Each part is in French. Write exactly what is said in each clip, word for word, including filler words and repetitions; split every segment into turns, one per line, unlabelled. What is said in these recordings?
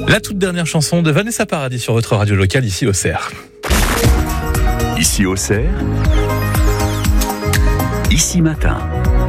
La toute dernière chanson de Vanessa Paradis sur votre radio locale ici au Cerf.
Ici au Cerf, ici matin.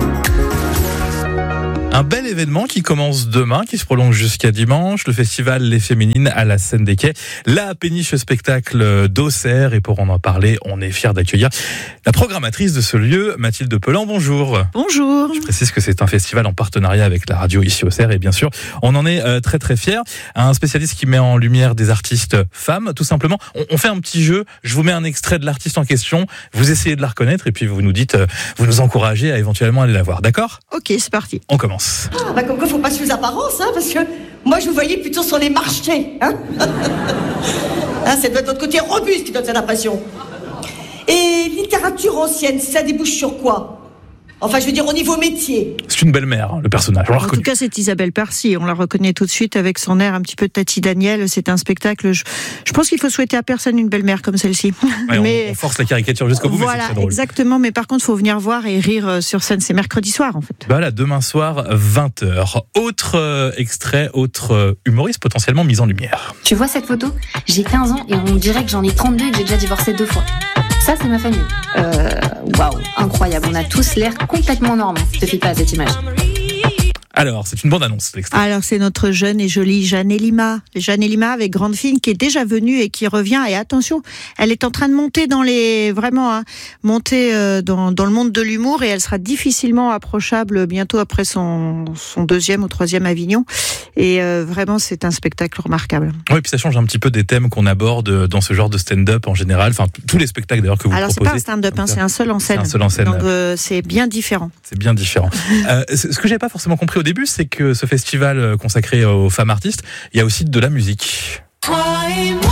Un bel événement qui commence demain, qui se prolonge jusqu'à dimanche, le festival Les Féminines à la Scène des Quais, la péniche spectacle d'Auxerre. Et pour en parler, on est fiers d'accueillir la programmatrice de ce lieu, Mathilde Pelan. Bonjour.
Bonjour.
Je précise que c'est un festival en partenariat avec la radio ici au Cerf et bien sûr, on en est euh, très très fiers. Un spécialiste qui met en lumière des artistes femmes, tout simplement. On, on fait un petit jeu, je vous mets un extrait de l'artiste en question, vous essayez de la reconnaître et puis vous nous dites, euh, vous nous encouragez à éventuellement aller la voir, d'accord ?
Ok, c'est parti.
On commence.
Ah, bah comme quoi, faut pas se faire apparence, hein, parce que moi je vous voyais plutôt sur les marchés, hein. Hein, c'est de votre côté robuste qui donne cette impression. Et littérature ancienne, ça débouche sur quoi ? Enfin, je veux dire, au niveau métier.
C'est une belle-mère, hein, le personnage. On l'a
En
reconnu.
tout cas, c'est Isabelle Parcy. On la reconnaît tout de suite avec son air un petit peu de Tati Daniel. C'est un spectacle. Je, je pense qu'il faut souhaiter à personne une belle-mère comme celle-ci.
Ouais,
mais
on, on force la caricature jusqu'au bout, mais c'est
voilà,
très drôle.
exactement. Mais par contre, il faut venir voir et rire sur scène. C'est mercredi soir, en fait.
Bah là, demain soir, vingt heures. Autre euh, extrait, autre euh, humoriste potentiellement mis en lumière.
Tu vois cette photo ? J'ai quinze ans et on dirait que j'en ai trente-deux et que j'ai déjà divorcé deux fois. Ça, c'est ma famille. Euh, waouh, incroyable. On a tous l'air complètement normaux. Je te fie pas à cette image.
Alors, c'est une bande-annonce, l'extrait.
Alors, c'est notre jeune et jolie Jeanne Lima. Jeanne Lima avec Grande Fine qui est déjà venue et qui revient. Et attention, elle est en train de monter dans les, vraiment, hein, monter euh, dans, dans le monde de l'humour et elle sera difficilement approchable bientôt après son, son deuxième ou troisième Avignon. Et euh, vraiment, c'est un spectacle remarquable.
Oui, puis ça change un petit peu des thèmes qu'on aborde dans ce genre de stand-up en général. Enfin, tous les spectacles d'ailleurs que vous
Alors,
proposez.
c'est pas un stand-up, hein, c'est un seul en scène.
C'est un seul en scène.
Donc, euh, c'est bien différent.
C'est bien différent. euh, ce que j'avais pas forcément compris au début, c'est que ce festival consacré aux femmes artistes, il y a aussi de la musique.
Toi et moi,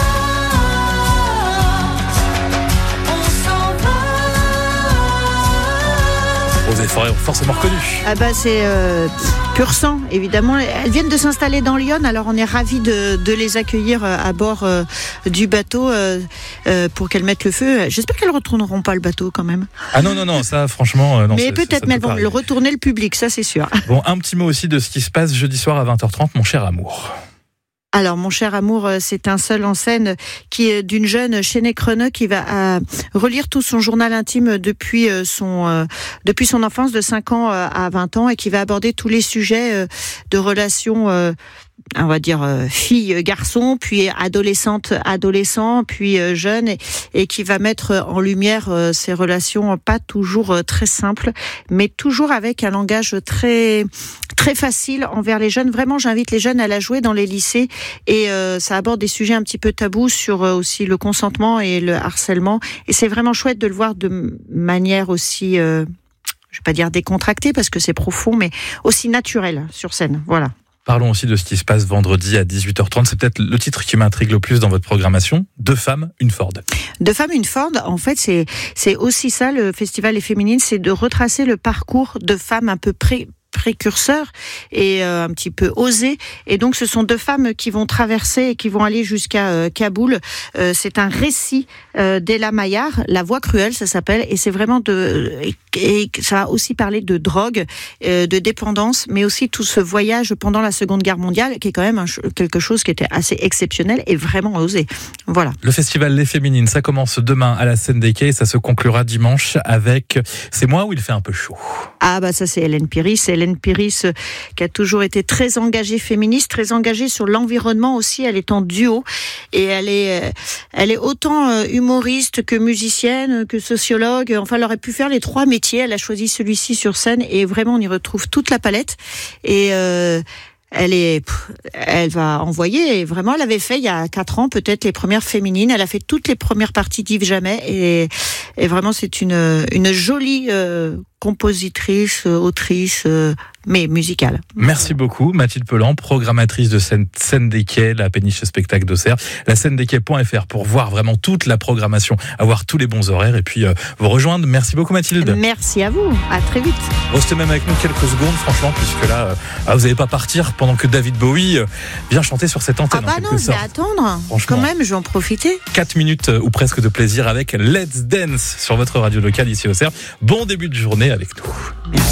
on s'en va.
Vous avez forcément reconnu.
Ah bah c'est euh, pur sang, évidemment. Elles viennent de s'installer dans Lyon, alors on est ravis de, de les accueillir à bord euh, du bateau euh, euh, pour qu'elles mettent le feu. J'espère qu'elles ne retourneront pas le bateau quand même.
Ah non, non, non, ça franchement... Euh, non,
mais
c'est,
peut-être,
ça
mais elles
peut
vont
pas
le
arriver.
retourner le public, ça c'est sûr.
Bon, un petit mot aussi de ce qui se passe jeudi soir à vingt heures trente, mon cher amour.
Alors, Mon cher amour, c'est un seul en scène qui est d'une jeune Chéné Creneux qui va euh, relire tout son journal intime depuis euh, son euh, depuis son enfance de cinq ans euh, à vingt ans et qui va aborder tous les sujets euh, de relations euh, on va dire euh, fille garçon, puis adolescente adolescent, puis euh, jeune et, et qui va mettre en lumière euh, ces relations pas toujours euh, très simples, mais toujours avec un langage très très facile envers les jeunes. Vraiment, j'invite les jeunes à la jouer dans les lycées et euh, ça aborde des sujets un petit peu tabous sur euh, aussi le consentement et le harcèlement. Et c'est vraiment chouette de le voir de manière aussi, euh, je vais pas dire décontractée parce que c'est profond, mais aussi naturelle sur scène. Voilà.
Parlons aussi de ce qui se passe vendredi à dix-huit heures trente. C'est peut-être le titre qui m'intrigue le plus dans votre programmation. Deux femmes, une Ford.
Deux femmes, une Ford. En fait, c'est, c'est aussi ça, le festival Les Féminines, c'est de retracer le parcours de femmes un peu pré précurseurs et euh, un petit peu osées. Et donc, ce sont deux femmes qui vont traverser et qui vont aller jusqu'à euh, Kaboul. Euh, c'est un récit euh, d'Ella Maillard, La Voix cruelle, ça s'appelle. Et c'est vraiment de... Et, et ça va aussi parler de drogue, euh, de dépendance, mais aussi tout ce voyage pendant la Seconde Guerre mondiale, qui est quand même un, quelque chose qui était assez exceptionnel et vraiment osé. Voilà.
Le festival Les Féminines, ça commence demain à la Scène des Quais et ça se conclura dimanche avec C'est moi où il fait un peu chaud.
Ah bah ça c'est Hélène Piris, Hélène Piris euh, qui a toujours été très engagée féministe, très engagée sur l'environnement aussi. Elle est en duo et elle est, euh, elle est autant euh, humoriste que musicienne, que sociologue. Enfin, elle aurait pu faire les trois métiers. Elle a choisi celui-ci sur scène et vraiment on y retrouve toute la palette. Et euh, elle est, elle va envoyer. Et vraiment, elle avait fait il y a quatre ans peut-être les premières féminines. Elle a fait toutes les premières parties d'Yves Jamais et, et vraiment c'est une, une jolie euh, compositrice, autrice, euh, mais musicale.
Merci beaucoup Mathilde Pelan, programmatrice de scène, scène des Quais, la péniche spectacle d'Auxerre, la scène des quais point f r pour voir vraiment toute la programmation, avoir tous les bons horaires et puis euh, vous rejoindre. Merci beaucoup Mathilde.
Merci à vous, à très vite.
Restez même avec nous quelques secondes franchement, puisque là euh, vous n'allez pas partir pendant que David Bowie euh, vient chanter sur cette antenne.
Ah bah
en
non, je vais
sorte.
attendre.
Franchement.
Quand même, je vais en profiter.
quatre minutes euh, ou presque de plaisir avec Let's Dance sur votre radio locale ici au Cerf. Bon début de journée avec nous.